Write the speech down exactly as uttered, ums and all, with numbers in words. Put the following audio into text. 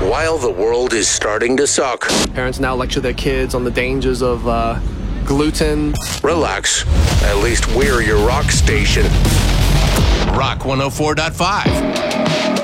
while the world is starting to suck, Parents now lecture their kids on the dangers of uh, gluten. relax. At least we're your rock station. Rock one oh four point five.